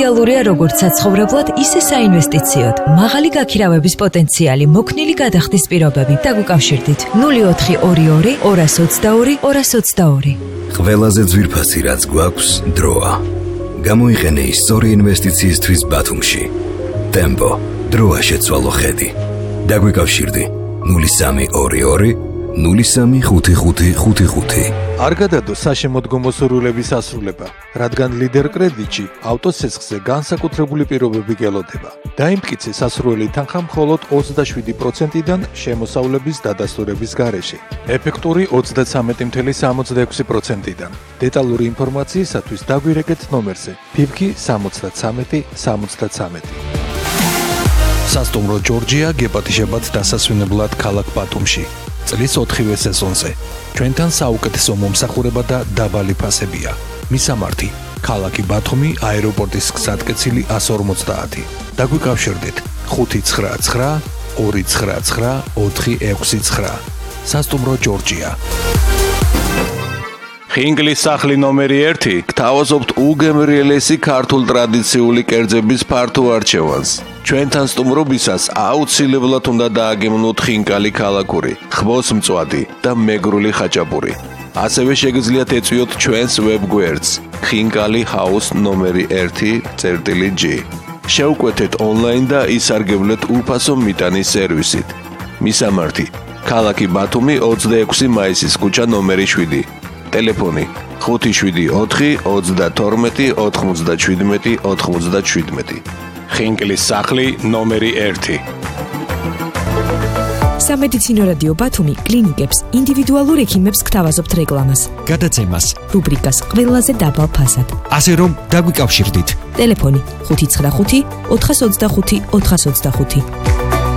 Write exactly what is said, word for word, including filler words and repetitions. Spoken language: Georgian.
იდეალურია როგორც საცხოვრებლად, ისე საინვესტიციოდ. მაღალი გაქირავების პოტენციალი, მოქნილი გადახდის პირობები. დაგვიკავშირდით ნული ოთხი ორი ორი ორას ოცდაორი ორას ოცდაორი. ყველაზე ძვირფასი რაც გვაქვს დროა. გამოიყენე ის სწორი ინვესტიციისთვის ბათუმში. ტემპო, დროა შეცვალო ხედი. დაგვიკავშირდი ნული სამი ორი ორი ნული სამი ხუთი ხუთი ხუთი ხუთი. არ გადადო საშემოდგომო სურვილების ასრულება, რადგან ლიდერ კრედიტში ავტოცესხზე განსაკუთრებული პირობები გელოდება. დაიმტკიცე სასურველი თანხა მხოლოდ ოცდაშვიდი პროცენტიდან შემოსავლების დადასტურების გარეშე. ეფექტური ოცდაცამეტი წუთი სამოცდაექვსი პროცენტიდან. დეტალური ინფორმაციისათვის დაგვირეკეთ ნომერზე ფიფკი სამოცდაცამეტი სამოცდაცამეტი. სასტუმრო ჯორჯია გეპატიჟებათ დასასვენებლად ქალაქ ბათუმში. წლის ოთხივე სეზონზე ჩვენთან საუკეთესო მომსახურება და დაბალი ფასებია. მისამართი: ქალაქი ბათუმი, აეროპორტის გზატკეცილი εκατს ორმოცდაათი. დაგვიკავშირდით ხუთი ცხრა ცხრა ორი ცხრა ცხრა ოთხი ექვსი ცხრა. სასტუმრო ჯორჯია. ხინგლის სახლი ნომერი ერთი გთავაზობთ უგემრიელესი ქართულ ტრადიციული კერძების ფართო არჩევანს. ჩვენთან სტუმრობისას აუცილებლად უნდა დააგემნოთ ხინკალი ქალაქური, ხმოსმწვადი და მეგრული ხაჭაპური. ასევე შეგიძლიათ ეწვიოთ ჩვენს ვებგვერდს ხინკალი ჰაუს ნომერი ერთი წერტილი ჯი. შევკვეთეთ ონლაინ და ისარგებლეთ უფასო მიტანის სერვისით. მისამართი: ქალაქი ბათუმი, ოცდაექვსი მაისის ქუჩა ნომერი შვიდი. ტელეფონი ხუთი შვიდი ოთხი ოცდათორმეტი ოთხმოცდაშვიდმეტი ოთხმოცდაშვიდმეტი. ხინკლის სახლი ნომერი ერთი. სამედიცინო რადიო ბათუმი კლინიკებს, ინდივიდუალურ ექიმებს გთავაზობთ რეკლამას, გადაცემას, რუბრიკას ყველაზე დაბალ ფასად. ასე რომ დაგვიკავშირდით. ტელეფონი ხუთი ცხრა ხუთი ოთხას ოცდახუთი ოთხას ოცდახუთი.